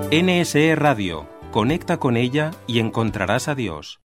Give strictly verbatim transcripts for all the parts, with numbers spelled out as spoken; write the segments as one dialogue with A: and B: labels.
A: N S E Radio. Conecta con ella y encontrarás a Dios.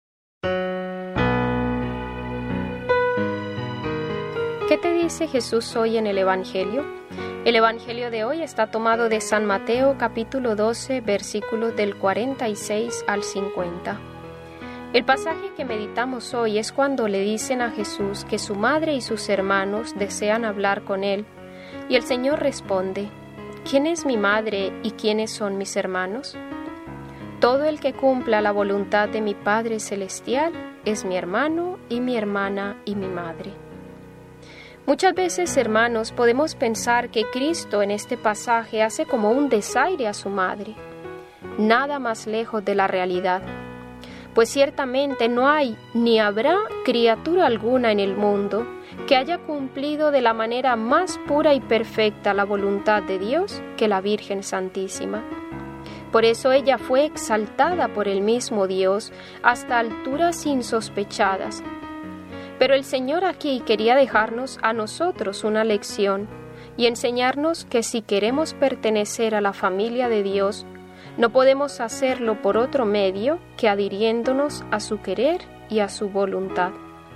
B: ¿Qué te dice Jesús hoy en el Evangelio? El Evangelio de hoy está tomado de San Mateo capítulo doce, versículos del cuarenta y seis al cincuenta. El pasaje que meditamos hoy es cuando le dicen a Jesús que su madre y sus hermanos desean hablar con él, y el Señor responde: ¿Quién es mi madre y quiénes son mis hermanos? Todo el que cumpla la voluntad de mi Padre Celestial es mi hermano y mi hermana y mi madre. Muchas veces, hermanos, podemos pensar que Cristo en este pasaje hace como un desaire a su madre. Nada más lejos de la realidad, pues ciertamente no hay ni habrá criatura alguna en el mundo que haya cumplido de la manera más pura y perfecta la voluntad de Dios que la Virgen Santísima. Por eso ella fue exaltada por el mismo Dios hasta alturas insospechadas. Pero el Señor aquí quería dejarnos a nosotros una lección y enseñarnos que si queremos pertenecer a la familia de Dios, no podemos hacerlo por otro medio que adhiriéndonos a su querer y a su voluntad.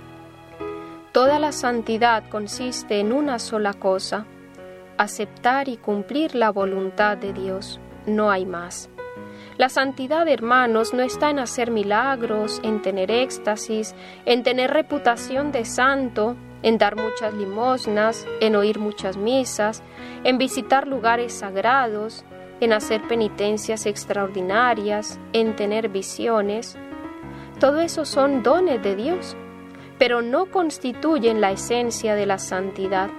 B: Toda la santidad consiste en una sola cosa: aceptar y cumplir la voluntad de Dios. No hay más. La santidad, hermanos, no está en hacer milagros, en tener éxtasis, en tener reputación de santo, en dar muchas limosnas, en oír muchas misas, en visitar lugares sagrados, en hacer penitencias extraordinarias, en tener visiones. Todo eso son dones de Dios, pero no constituyen la esencia de la santidad.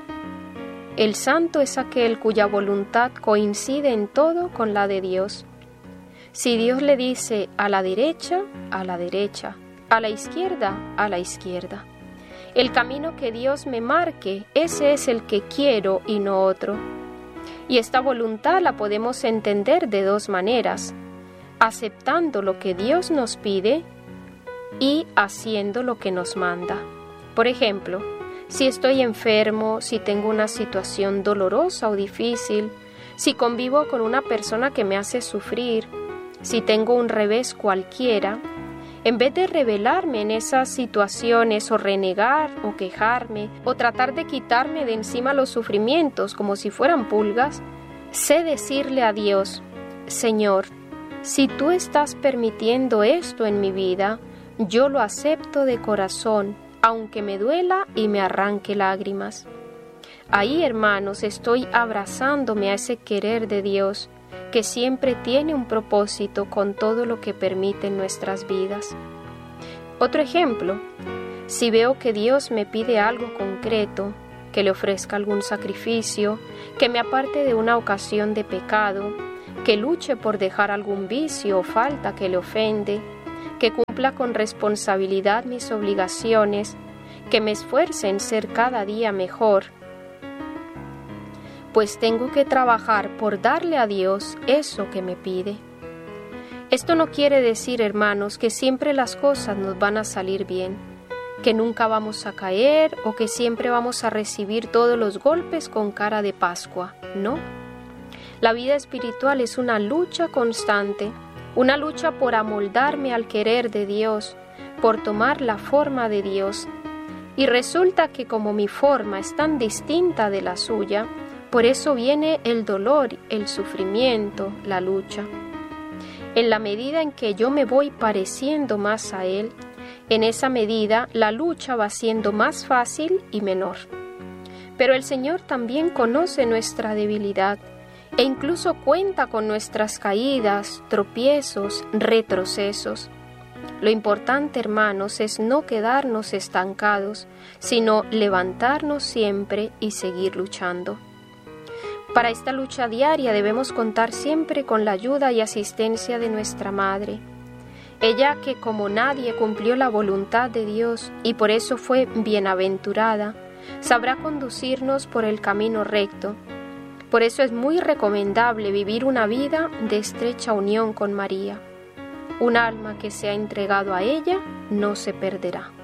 B: El santo es aquel cuya voluntad coincide en todo con la de Dios. Si Dios le dice a la derecha, a la derecha, a la izquierda, a la izquierda. El camino que Dios me marque, ese es el que quiero y no otro. Y esta voluntad la podemos entender de dos maneras: aceptando lo que Dios nos pide y haciendo lo que nos manda. Por ejemplo, si estoy enfermo, si tengo una situación dolorosa o difícil, si convivo con una persona que me hace sufrir, si tengo un revés cualquiera, en vez de rebelarme en esas situaciones o renegar o quejarme o tratar de quitarme de encima los sufrimientos como si fueran pulgas, sé decirle a Dios: Señor, si tú estás permitiendo esto en mi vida, yo lo acepto de corazón, aunque me duela y me arranque lágrimas. Ahí, hermanos, estoy abrazándome a ese querer de Dios, que siempre tiene un propósito con todo lo que permite en nuestras vidas. Otro ejemplo: si veo que Dios me pide algo concreto, que le ofrezca algún sacrificio, que me aparte de una ocasión de pecado, que luche por dejar algún vicio o falta que le ofende, que cumpla con responsabilidad mis obligaciones, que me esfuerce en ser cada día mejor, pues tengo que trabajar por darle a Dios eso que me pide. Esto no quiere decir, hermanos, que siempre las cosas nos van a salir bien, que nunca vamos a caer o que siempre vamos a recibir todos los golpes con cara de Pascua, no. La vida espiritual es una lucha constante, una lucha por amoldarme al querer de Dios, por tomar la forma de Dios. Y resulta que como mi forma es tan distinta de la suya, por eso viene el dolor, el sufrimiento, la lucha. En la medida en que yo me voy pareciendo más a Él, en esa medida la lucha va siendo más fácil y menor. Pero el Señor también conoce nuestra debilidad e incluso cuenta con nuestras caídas, tropiezos, retrocesos. Lo importante, hermanos, es no quedarnos estancados, sino levantarnos siempre y seguir luchando. Para esta lucha diaria debemos contar siempre con la ayuda y asistencia de nuestra Madre. Ella que como nadie cumplió la voluntad de Dios y por eso fue bienaventurada, sabrá conducirnos por el camino recto. Por eso es muy recomendable vivir una vida de estrecha unión con María. Un alma que se ha entregado a ella no se perderá.